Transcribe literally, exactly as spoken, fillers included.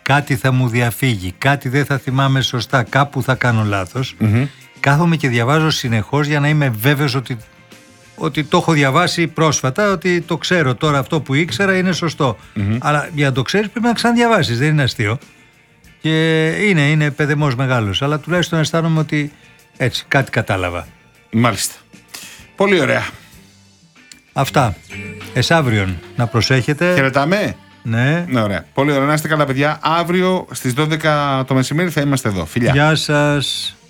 κάτι θα μου διαφύγει, κάτι δεν θα θυμάμαι σωστά, κάπου θα κάνω λάθος. Mm-hmm. Κάθομαι και διαβάζω συνεχώς για να είμαι βέβαιος ότι, ότι το έχω διαβάσει πρόσφατα, ότι το ξέρω τώρα, αυτό που ήξερα είναι σωστό. Mm-hmm. Αλλά για να το ξέρεις πρέπει να ξαναδιαβάσεις, δεν είναι αστείο. Και είναι, είναι παιδεμός μεγάλος, αλλά τουλάχιστον αισθάνομαι ότι έτσι κάτι κατάλαβα. Μάλιστα. Πολύ ωραία. Αυτά. Εσαύριον να προσέχετε. Χαιρετάμε. Ναι. Ναι, ωραία. Πολύ ωραία. Να είστε καλά, παιδιά. Αύριο στις δώδεκα το μεσημέρι θα είμαστε εδώ. Φιλιά. Γεια σας.